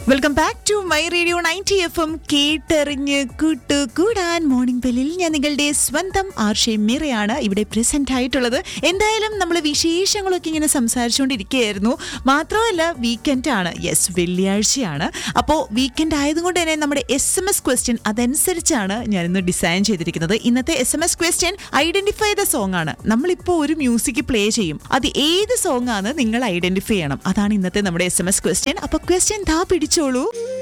Welcome back to my radio 90 FM കേട്ടറിഞ്ഞ് കൂടാൻ morning ബെല്ലിൽ ഞാൻ നിങ്ങളുടെ സ്വന്തം ആർഷെ മീറയാണ് ഇവിടെ പ്രസന്റ് ആയിട്ടുള്ളത്. എന്തായാലും നമ്മൾ വിശേഷങ്ങളൊക്കെ ഇങ്ങനെ സംസാരിച്ചുകൊണ്ടിരിക്കുകയായിരുന്നു. മാത്രമല്ല വീക്കെൻഡ് ആണ്, യെസ് വെള്ളിയാഴ്ചയാണ്. അപ്പോൾ വീക്കെൻഡ് ആയതുകൊണ്ട് തന്നെ നമ്മുടെ SMS ക്വസ്റ്റ്യൻ അതനുസരിച്ചാണ് ഞാനിന്ന് ഡിസൈൻ ചെയ്തിരിക്കുന്നത്. ഇന്നത്തെ SMS question identify the song ആണ്. നമ്മളിപ്പോൾ ഒരു മ്യൂസിക് പ്ലേ ചെയ്യും, അത് ഏത് സോങ് ആണ് നിങ്ങൾ ഐഡന്റിഫൈ ചെയ്യണം. അതാണ് ഇന്നത്തെ നമ്മുടെ SMS ക്വസ്റ്റ്യൻ. അപ്പോൾ ക്വസ്റ്റ്യൻ ദാ പിടിച്ചോളൂ.